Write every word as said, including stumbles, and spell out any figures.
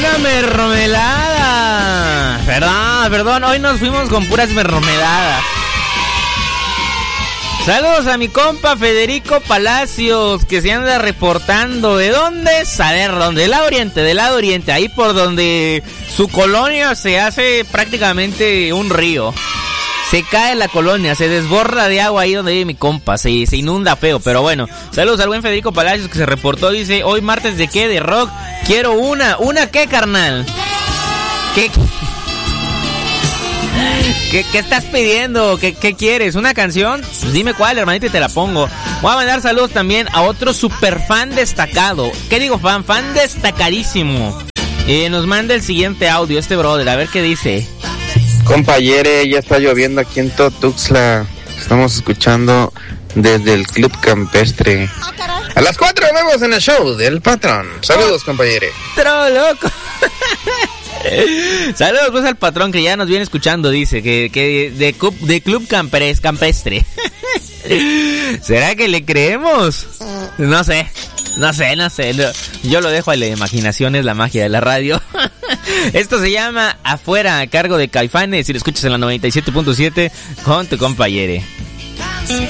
Una mermelada. Perdón, perdón, hoy nos fuimos con puras mermeladas. Saludos a mi compa Federico Palacios, que se anda reportando. ¿De dónde? Saber dónde. Del lado oriente, del lado oriente. Ahí por donde su colonia se hace prácticamente un río. Se cae la colonia, se desborda de agua ahí donde vive mi compa. Se, se inunda feo, pero bueno. Saludos al buen Federico Palacios que se reportó. Dice, hoy martes de qué, de rock. Quiero una. ¿Una qué, carnal? ¿Qué? ¿Qué, qué estás pidiendo? ¿Qué, ¿Qué quieres? ¿Una canción? Pues dime cuál, hermanito, y te la pongo. Voy a mandar saludos también a otro super fan destacado. ¿Qué digo fan? Fan destacadísimo. Eh, nos manda el siguiente audio, este brother, a ver qué dice. Compañere, ya está lloviendo aquí en Totuxtla. Estamos escuchando desde el Club Campestre. A las cuatro nos vemos en el show del patrón. Saludos, compañere. ¡Tro loco! Saludos pues al patrón que ya nos viene escuchando, dice que, que de, club, de Club Campres, Campestre. ¿Será que le creemos? No sé, no sé, no sé. No. Yo lo dejo a la imaginación, es la magia de la radio. Esto se llama Afuera, a cargo de Caifanes. Si lo escuchas en la noventa y siete punto siete con tu compañere.